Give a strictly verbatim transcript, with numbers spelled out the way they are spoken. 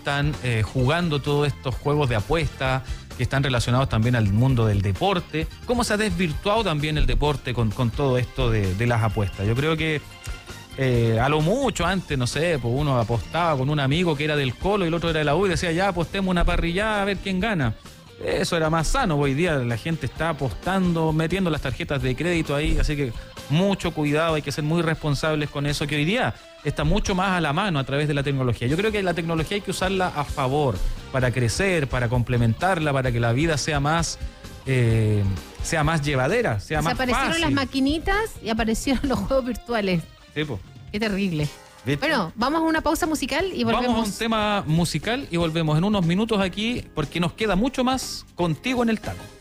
están eh, jugando todos estos juegos de apuesta que están relacionados también al mundo del deporte, cómo se ha desvirtuado también el deporte con, con todo esto de, de las apuestas. Yo creo que eh, a lo mucho antes, no sé, pues uno apostaba con un amigo que era del Colo y el otro era de la U y decía, ya apostemos una parrillada a ver quién gana. Eso era más sano. Hoy día la gente está apostando, metiendo las tarjetas de crédito ahí, así que mucho cuidado, hay que ser muy responsables con eso, que hoy día está mucho más a la mano a través de la tecnología. Yo creo que la tecnología hay que usarla a favor, para crecer, para complementarla, para que la vida sea más eh, sea más llevadera, sea o sea, más fácil. aparecieron las maquinitas y aparecieron los juegos virtuales. Sí, po. Qué terrible. ¿Viste? Bueno, vamos a una pausa musical y volvemos. Vamos a un tema musical y volvemos en unos minutos aquí porque nos queda mucho más contigo en el taco.